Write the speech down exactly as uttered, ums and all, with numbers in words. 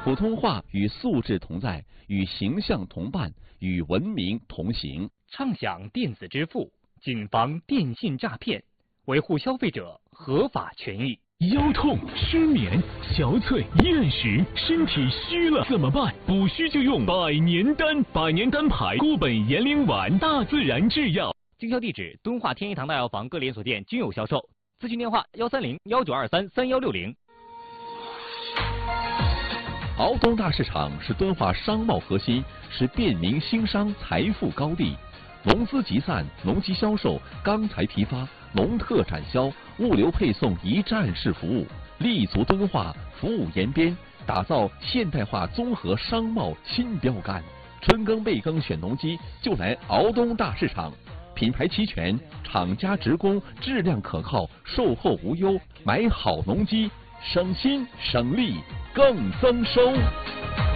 普通话与素质同在，与形象同伴，与文明同行。 畅享电子支付，谨防电信诈骗，维护消费者合法权益。 腰痛、失眠、憔悴、厌食，身体虚了怎么办？补虚就用百年丹，百年丹牌固本延龄丸，大自然制药。 经销地址：敦化天一堂大药房各连锁店均有销售。咨询电话：幺三零幺九二三三幺六零。 敖东大市场是敦化商贸核心，是便民兴商财富高地。农资集散、农机销售、钢材批发、农特产销、物流配送一站式服务，立足敦化，服务延边，打造现代化综合商贸新标杆。春耕备耕选农机，就来敖东大市场。品牌齐全，厂家直供，质量可靠，售后无忧。买好农机，省心省力更增收。